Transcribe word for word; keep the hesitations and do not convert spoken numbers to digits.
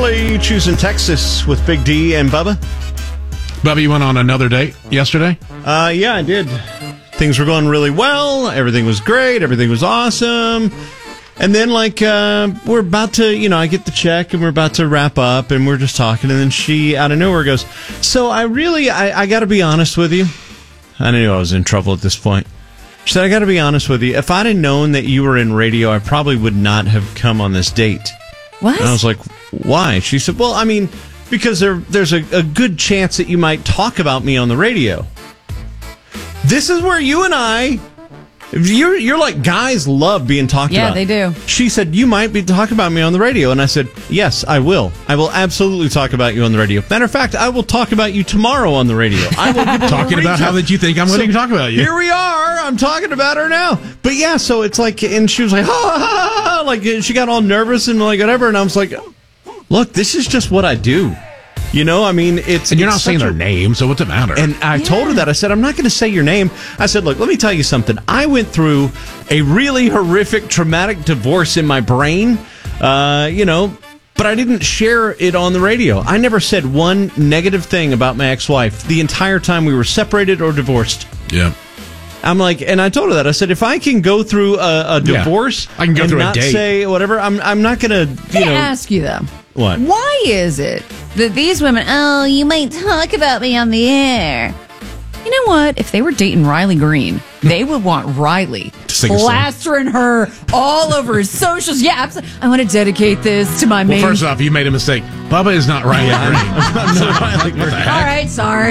Shirley choosing Texas with Big D and Bubba. Bubba, you went on another date yesterday? Uh, yeah, I did. Things were going really well. Everything was great. Everything was awesome. And then, like, uh, we're about to, you know, I get the check and we're about to wrap up and we're just talking. And then she, out of nowhere, goes, so I really, I, I got to be honest with you. I knew I was in trouble at this point. She said, I got to be honest with you. If I'd have known that you were in radio, I probably would not have come on this date. What? And I was like, why? She said, well, I mean, because there, there's a, a good chance that you might talk about me on the radio. This is where you and I... You're you're like, guys love being talked yeah, about. Yeah, they do. She said, you might be talking about me on the radio. And I said, yes, I will. I will absolutely talk about you on the radio. Matter of fact, I will talk about you tomorrow on the radio. I will get Talking about how that you think I'm so, going to talk about you. Here we are. I'm talking about her now. But yeah, so it's like, and she was like, ha, ha, ha, ha, like, she got all nervous and like whatever. And I was like, look, this is just what I do. You know, I mean, it's... And you're it's not saying their a, name, so what's it matter? And I yeah. told her that. I said, I'm not going to say your name. I said, look, let me tell you something. I went through a really horrific, traumatic divorce in my brain, uh, you know, but I didn't share it on the radio. I never said one negative thing about my ex-wife the entire time we were separated or divorced. Yeah. I'm like, and I told her that. I said, if I can go through a, a divorce yeah. I can go and through not a date. say whatever, I'm, I'm not going to, you Can know... I ask you, though? What? Why is it that these women, oh, you might talk about me on the air? You know what? If they were dating Riley Green, they would want Riley plastering her all over his socials. Yeah, absolutely. I want to dedicate this to my well, main... Well, first off, you made a mistake. Bubba is not Riley Green. I'm not Riley Green. What the heck? All right, sorry.